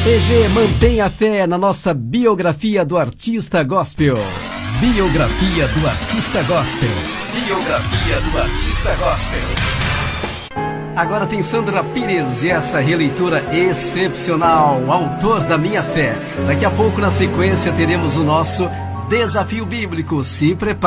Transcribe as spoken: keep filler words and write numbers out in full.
P G, mantenha a fé na nossa biografia do artista gospel. Biografia do artista gospel. Biografia do artista gospel. Agora tem Sandra Pires e essa releitura excepcional, autor da Minha Fé. Daqui a pouco, na sequência, teremos o nosso Desafio Bíblico. Se prepare.